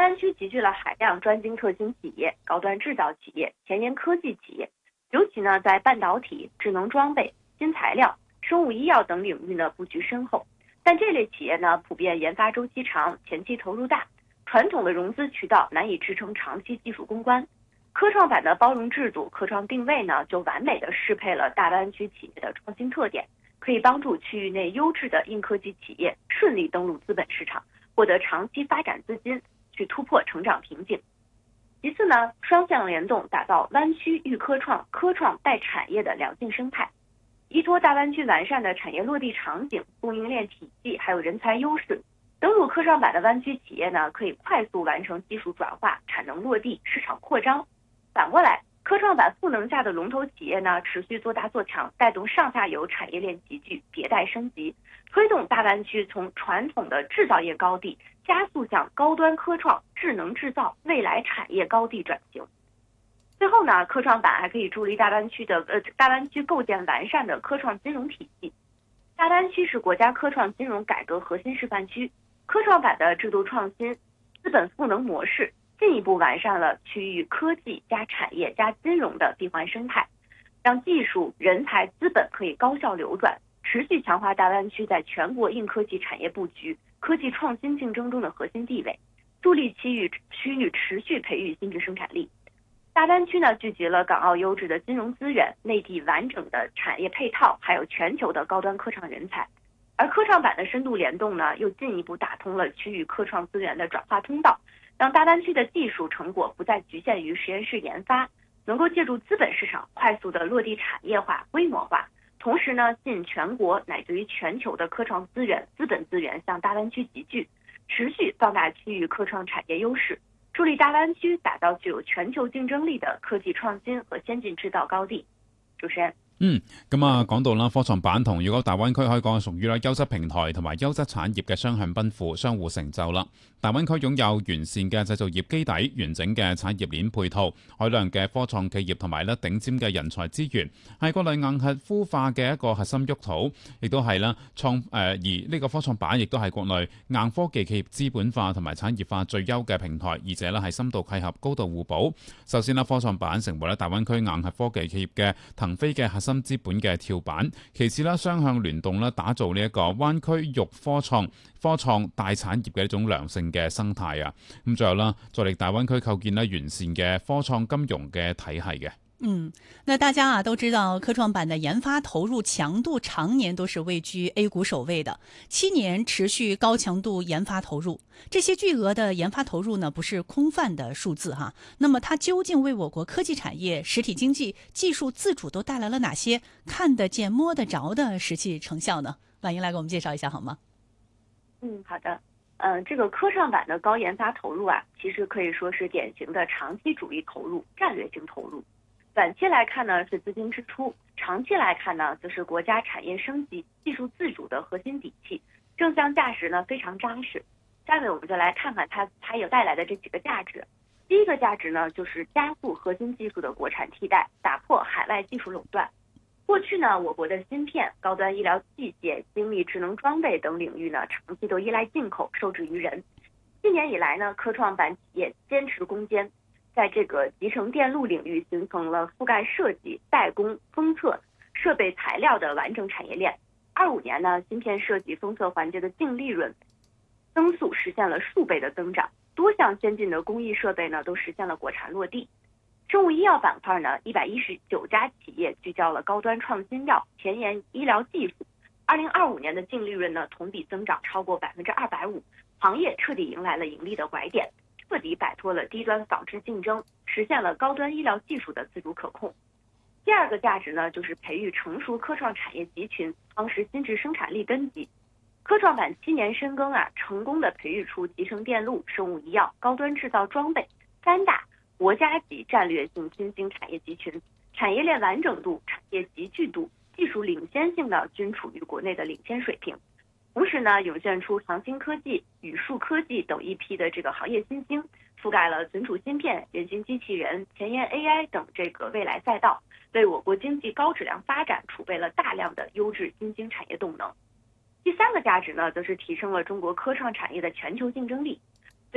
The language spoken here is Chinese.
湾区集聚了海量专精特新企业、高端制造企业、前沿科技企业，尤其呢在半导体、智能装备、新材料、生物医药等领域呢布局深厚。但这类企业呢普遍研发周期长，前期投入大，传统的融资渠道难以支撑长期技术攻关。科创板的包容制度、科创定位呢，就完美的适配了大湾区企业的创新特点，可以帮助区域内优质的硬科技企业顺利登陆资本市场，获得长期发展资金，去突破成长瓶颈。其次呢，双向联动，打造湾区预科创、科创带产业的良性生态，依托大湾区完善的产业落地场景、供应链体系，还有人才优势，登陆科创板的湾区企业呢，可以快速完成技术转化、产能落地、市场扩张。反过来，科创板赋能下的龙头企业呢，持续做大做强，带动上下游产业链集聚、迭代升级，推动大湾区从传统的制造业高地加速向高端科创、智能制造、未来产业高地转型。最后呢，科创板还可以助力大湾区构建完善的科创金融体系。大湾区是国家科创金融改革核心示范区，科创板的制度创新、资本赋能模式，进一步完善了区域科技加产业加金融的闭环生态，让技术、人才、资本可以高效流转，持续强化大湾区在全国硬科技产业布局、科技创新竞争中的核心地位，助力区域持续培育新质生产力。大湾区呢，聚集了港澳优质的金融资源、内地完整的产业配套，还有全球的高端科创人才。而科创板的深度联动呢，又进一步打通了区域科创资源的转化通道，让大湾区的技术成果不再局限于实验室研发，能够借助资本市场快速的落地产业化、规模化，同时呢，吸引全国乃至于全球的科创资源、资本资源向大湾区集聚，持续放大区域科创产业优势，助力大湾區打造具有全球競爭力的科技創新和先進製造高地。主持人。 咁啊，講到啦，科創板同粵港大灣區可以講係屬於啦優質平台同埋優質產業嘅雙向奔赴、相互成就啦。大灣區擁有完善嘅製造業基底、完整嘅產業鏈配套、海量嘅科創企業同埋咧頂尖嘅人才資源，係國內硬核孵化嘅一個核心沃土，亦都係啦而呢個科創板亦都係國內硬科技企業資本化同埋產業化最優嘅平台，而且咧係深度契合、高度互補。首先啦，科創板成為咧大灣區硬核科技企業嘅騰飛嘅核心資本嘅跳板，其次啦，雙向聯動啦，打造呢一個灣區育科創大產業嘅一種良性嘅生態啊。咁最後啦，助力大灣區構建完善嘅科創金融嘅體系嘅。 那大家啊都知道，科創板的研發投入強度常年都是位居 A 股首位的，7年持續高強度研發投入，這些巨額的研發投入呢，不是空泛的數字哈。那麼它究竟為我國科技產業、實體經濟、技術自主都帶來了哪些看得見、摸得着的實際成效呢？婉瑩來給我們介紹一下好嗎？ 好的。這個科創板的高研發投入啊，其實可以說是典型的長期主義投入、戰略性投入。短期來看呢是資金支出，長期來看呢則是國家產業升級、技術自主的核心底氣，正向價值呢非常扎實。下面我們就來看看它有帶來的這幾個價值。第一個價值呢就是加速核心技術的國產替代，打破海外技術壟斷。過去呢我國的芯片、高端醫療器械、精密智能裝備等領域呢長期都依賴進口，受制於人。近年以來呢科創板企業堅持攻堅，在這個集成電路領域形成了覆蓋設計、代工、封測、設備材料的完整產業鏈。25年呢，芯片設計封測環節的淨利潤增速實現了數倍的增長，多項先進的工藝設備呢都實現了國產落地。生物醫藥板塊呢，119家企業聚焦了高端創新藥、前沿醫療技術。2025年的淨利潤呢同比增長超過250%，行業徹底迎來了盈利的拐點，徹底擺脫了低端仿製競爭，實現了高端醫療技術的自主可控。第二個價值呢，就是培育成熟科創產業集群，夯實新質生產力根基。科創板7年深耕啊，成功的培育出集成電路、生物醫藥、高端製造裝備3大國家級戰略性新興產業集群，產業鏈完整度、產業集聚度、技術領先性呢，均處於國內的領先水平。同時呢，湧現出長新科技、語數科技等一批的這個行業新興，覆蓋了存儲芯片、人形機器人、前沿 AI 等這個未來賽道，為我國經濟高質量發展儲備了大量的優質新興產業動能。第三個價值呢，則是提升了中國科創產業的全球競爭力。